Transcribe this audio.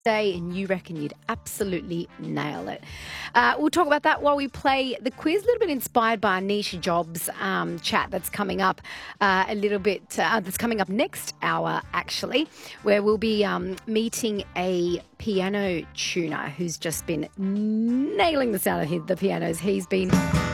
Day, and you reckon you'd absolutely nail it. We'll talk about that while we play the quiz, a little bit inspired by our niche jobs chat that's coming up that's coming up next hour, actually, where we'll be meeting a piano tuner who's just been nailing the sound of the pianos. He's been